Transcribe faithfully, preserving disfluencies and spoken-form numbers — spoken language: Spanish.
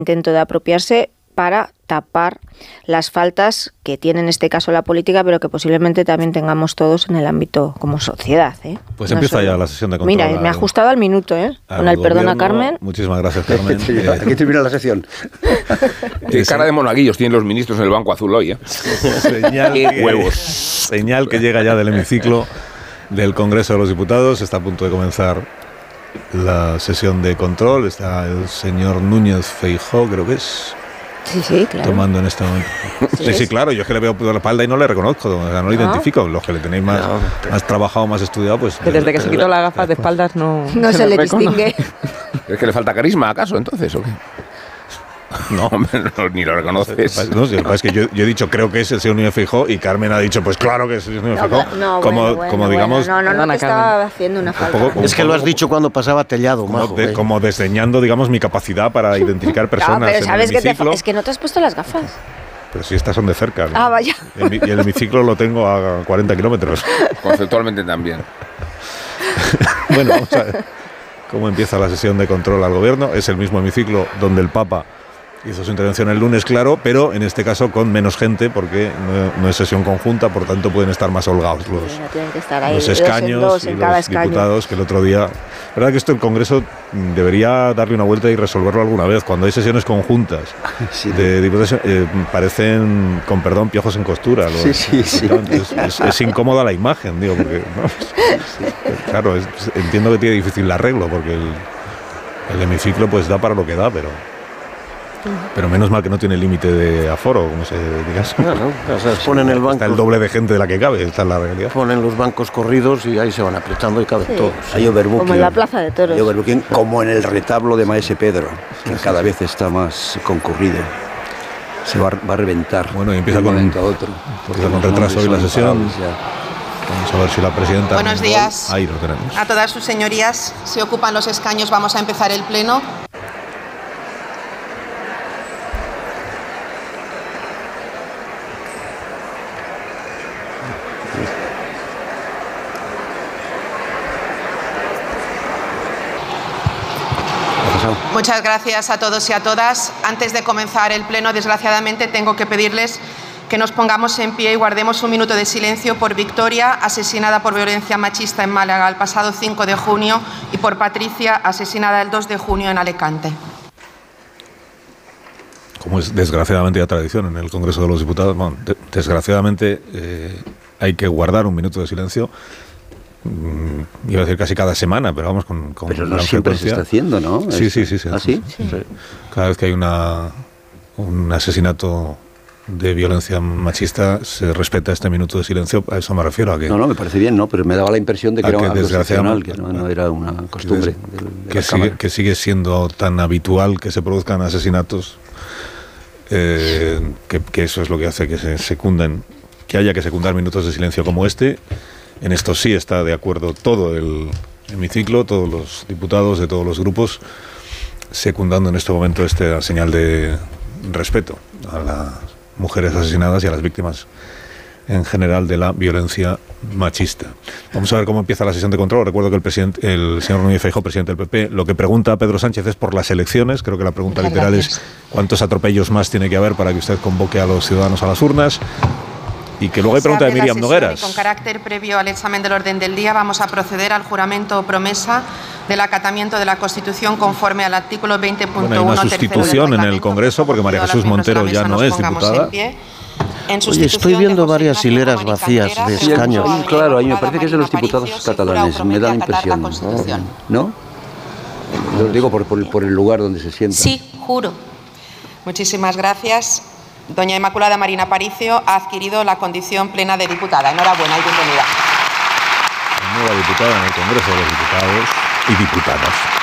intento de apropiarse para tapar las faltas que tiene en este caso la política, pero que posiblemente también tengamos todos en el ámbito como sociedad, ¿eh? Pues no empieza solo. ya la sesión de control. Mira, me ha ajustado al minuto, ¿eh? Con el perdón a Carmen. Muchísimas gracias, Carmen. Sí, aquí termina la sesión. Qué cara de monaguillos tienen los ministros en el Banco Azul hoy, ¿eh? Señal Qué que, huevos. Señal que llega ya del hemiciclo del Congreso de los Diputados. Está a punto de comenzar la sesión de control. Está el señor Núñez Feijóo, creo que es. Sí, sí, claro. Tomando en este momento. Sí, sí, sí, claro. Yo es que le veo por la espalda y no le reconozco, o sea, no lo identifico. Los que le tenéis más, no, pero... más trabajado, más estudiado, pues. Que desde que se quitó las gafas de espaldas no. No se, se le distingue. ¿Es que le falta carisma, acaso, entonces, o qué? No, no, ni lo reconoces. No, si es que yo, yo he dicho, creo que es el señor Núñez Feijóo, y Carmen ha dicho, pues claro que es el señor Núñez Feijóo. No, no, como, bueno, bueno, como bueno, digamos. No, no, no, no te estaba haciendo una falta. Un poco, un es que lo has dicho cuando pasaba Tellado, como, majo, de, eh. como desdeñando, digamos, mi capacidad para identificar personas. No, pero sabes en el que hemiciclo. te, es que no te has puesto las gafas. Pero si estas son de cerca. ¿no? Ah, vaya. El, y el hemiciclo lo tengo a cuarenta kilómetros. Conceptualmente también. Bueno, vamos a ver cómo empieza la sesión de control al gobierno. Es el mismo hemiciclo donde el Papa hizo su intervención el lunes, claro, pero en este caso con menos gente, porque no, no es sesión conjunta, por tanto pueden estar más holgados los, sí, no tienen que estar ahí, los escaños dos en y cada los escaño. Diputados, que el otro día... La verdad que esto el Congreso debería darle una vuelta y resolverlo alguna vez. Cuando hay sesiones conjuntas sí, de diputados, eh, parecen, con perdón, piojos en costura. Los, sí, sí, sí. Es, es, es incómoda la imagen, digo, porque... ¿no? Sí. Claro, es, entiendo que tiene difícil el arreglo, porque el, el hemiciclo pues da para lo que da, pero... Pero menos mal que no tiene límite de aforo, como se diga. No, no, o sea, ponen el banco. Está el doble de gente de la que cabe, esta es la realidad. Ponen los bancos corridos y ahí se van apretando y caben sí. todos. Hay overbooking, como en la Plaza de Toros. hay overbooking, como en el retablo de Maese Pedro, que cada vez está más concurrido. Se va, va a reventar. Bueno, y empieza de un con, momento a otro. empieza con retraso hoy la sesión. Vamos a ver si la presidenta... Buenos días. Ahí lo tenemos. A todas sus señorías, se ocupan los escaños, vamos a empezar el pleno. Muchas gracias a todos y a todas. Antes de comenzar el pleno, desgraciadamente, tengo que pedirles que nos pongamos en pie y guardemos un minuto de silencio por Victoria, asesinada por violencia machista en Málaga el pasado cinco de junio, y por Patricia, asesinada el dos de junio en Alicante. Como es desgraciadamente ya tradición en el Congreso de los Diputados, bueno, de, desgraciadamente eh, hay que guardar un minuto de silencio. Mm, iba a decir casi cada semana, pero vamos con, con pero no gran siempre frecuencia. se está haciendo, ¿no? Sí, sí, sí, sí. ¿Ah, sí? sí. sí. Cada vez que hay una un asesinato de violencia machista se respeta este minuto de silencio. A eso me refiero. A que no, no, me parece bien, ¿no? Pero me daba la impresión de que era que algo excepcional, que no, no era una costumbre. Que, de, de que, sigue, que sigue siendo tan habitual que se produzcan asesinatos, eh, que, que eso es lo que hace que se secunden, que haya que secundar minutos de silencio como este. En esto sí está de acuerdo todo el hemiciclo, todos los diputados de todos los grupos, secundando en este momento esta señal de respeto a las mujeres asesinadas y a las víctimas en general de la violencia machista. Vamos a ver cómo empieza la sesión de control. Recuerdo que el presidente, el señor Núñez Feijóo, presidente del P P, lo que pregunta a Pedro Sánchez es por las elecciones. Creo que la pregunta Muchas literal gracias. es cuántos atropellos más tiene que haber para que usted convoque a los ciudadanos a las urnas. Y que luego hay pregunta de Miriam Nogueras. Con carácter previo al examen del orden del día, vamos a proceder al juramento o promesa del acatamiento de la Constitución conforme al artículo veinte punto uno. Bueno, hay una sustitución en el Congreso porque María Jesús Montero ya no es diputada. Oye, estoy viendo varias hileras vacías de escaños. Sí, claro, ahí me parece que es de los diputados catalanes, me da la impresión. ¿No? Lo digo por, por, por el lugar donde se sientan. Sí, juro. Muchísimas gracias. Doña Inmaculada Marina Aparicio ha adquirido la condición plena de diputada. Enhorabuena y bienvenida. Nueva diputada en el Congreso de los Diputados y Diputadas.